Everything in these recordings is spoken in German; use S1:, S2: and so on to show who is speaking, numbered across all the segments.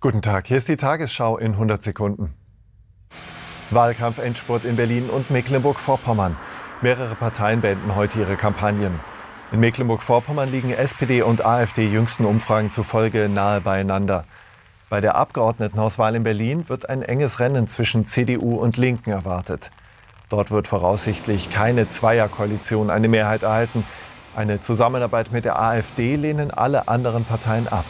S1: Guten Tag, hier ist die Tagesschau in 100 Sekunden. Wahlkampf-Endspurt in Berlin und Mecklenburg-Vorpommern. Mehrere Parteien beenden heute ihre Kampagnen. In Mecklenburg-Vorpommern liegen SPD und AfD jüngsten Umfragen zufolge nahe beieinander. Bei der Abgeordnetenhauswahl in Berlin wird ein enges Rennen zwischen CDU und Linken erwartet. Dort wird voraussichtlich keine Zweierkoalition eine Mehrheit erhalten. Eine Zusammenarbeit mit der AfD lehnen alle anderen Parteien ab.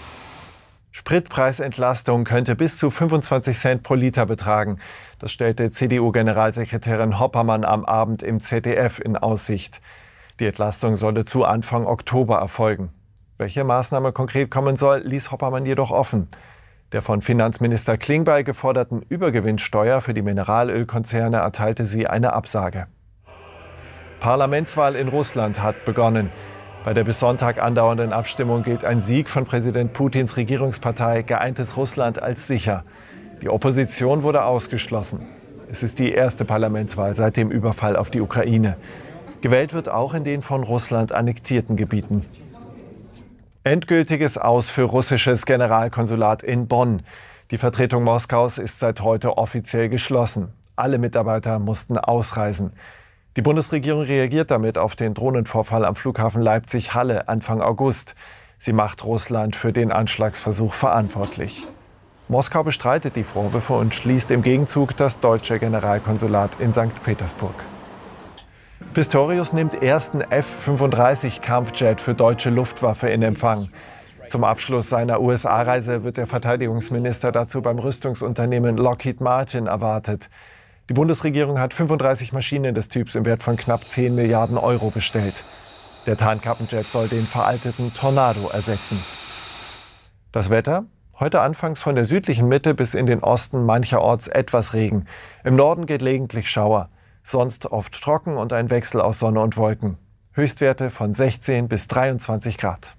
S1: Spritpreisentlastung könnte bis zu 25 Cent pro Liter betragen. Das stellte CDU-Generalsekretärin Hoppermann am Abend im ZDF in Aussicht. Die Entlastung solle zu Anfang Oktober erfolgen. Welche Maßnahme konkret kommen soll, ließ Hoppermann jedoch offen. Der von Finanzminister Klingbeil geforderten Übergewinnsteuer für die Mineralölkonzerne erteilte sie eine Absage. Parlamentswahl in Russland hat begonnen. Bei der bis Sonntag andauernden Abstimmung gilt ein Sieg von Präsident Putins Regierungspartei Geeintes Russland als sicher. Die Opposition wurde ausgeschlossen. Es ist die erste Parlamentswahl seit dem Überfall auf die Ukraine. Gewählt wird auch in den von Russland annektierten Gebieten. Endgültiges Aus für russisches Generalkonsulat in Bonn. Die Vertretung Moskaus ist seit heute offiziell geschlossen. Alle Mitarbeiter mussten ausreisen. Die Bundesregierung reagiert damit auf den Drohnenvorfall am Flughafen Leipzig-Halle Anfang August. Sie macht Russland für den Anschlagsversuch verantwortlich. Moskau bestreitet die Vorwürfe und schließt im Gegenzug das deutsche Generalkonsulat in St. Petersburg. Pistorius nimmt ersten F-35-Kampfjet für deutsche Luftwaffe in Empfang. Zum Abschluss seiner USA-Reise wird der Verteidigungsminister dazu beim Rüstungsunternehmen Lockheed Martin erwartet. Die Bundesregierung hat 35 Maschinen des Typs im Wert von knapp 10 Milliarden Euro bestellt. Der Tarnkappenjet soll den veralteten Tornado ersetzen. Das Wetter? Heute anfangs von der südlichen Mitte bis in den Osten mancherorts etwas Regen. Im Norden gelegentlich Schauer. Sonst oft trocken und ein Wechsel aus Sonne und Wolken. Höchstwerte von 16 bis 23 Grad.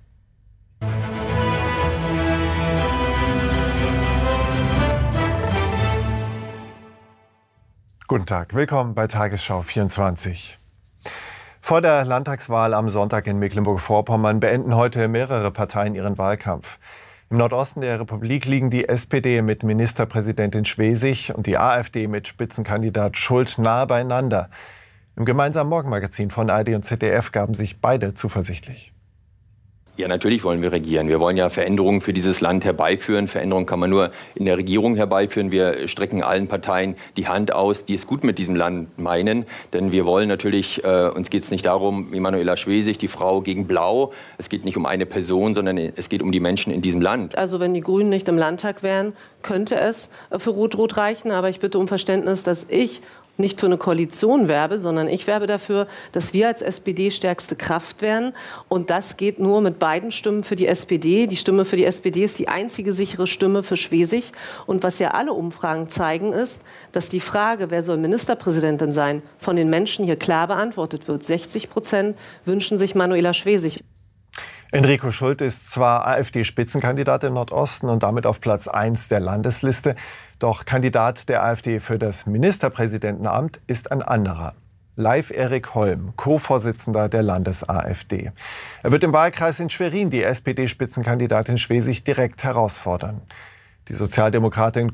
S1: Guten Tag, willkommen bei Tagesschau 24. Vor der Landtagswahl am Sonntag in Mecklenburg-Vorpommern beenden heute mehrere Parteien ihren Wahlkampf. Im Nordosten der Republik liegen die SPD mit Ministerpräsidentin Schwesig und die AfD mit Spitzenkandidat Schult nahe beieinander. Im gemeinsamen Morgenmagazin von ARD und ZDF gaben sich beide zuversichtlich.
S2: Ja, natürlich wollen wir regieren. Wir wollen ja Veränderungen für dieses Land herbeiführen. Veränderungen kann man nur in der Regierung herbeiführen. Wir strecken allen Parteien die Hand aus, die es gut mit diesem Land meinen. Denn wir wollen natürlich, uns geht es nicht darum, wie Manuela Schwesig, die Frau gegen Blau. Es geht nicht um eine Person, sondern es geht um die Menschen in diesem Land.
S3: Also wenn die Grünen nicht im Landtag wären, könnte es für Rot-Rot reichen. Aber ich bitte um Verständnis, dass ich nicht für eine Koalition werbe, sondern ich werbe dafür, dass wir als SPD stärkste Kraft werden. Und das geht nur mit beiden Stimmen für die SPD. Die Stimme für die SPD ist die einzige sichere Stimme für Schwesig. Und was ja alle Umfragen zeigen, ist, dass die Frage, wer soll Ministerpräsidentin sein, von den Menschen hier klar beantwortet wird. 60% wünschen sich Manuela Schwesig.
S1: Enrico Schult ist zwar AfD-Spitzenkandidat im Nordosten und damit auf Platz 1 der Landesliste, doch Kandidat der AfD für das Ministerpräsidentenamt ist ein anderer. Leif-Erik Holm, Co-Vorsitzender der Landes-AfD. Er wird im Wahlkreis in Schwerin die SPD-Spitzenkandidatin Schwesig direkt herausfordern. Die Sozialdemokratin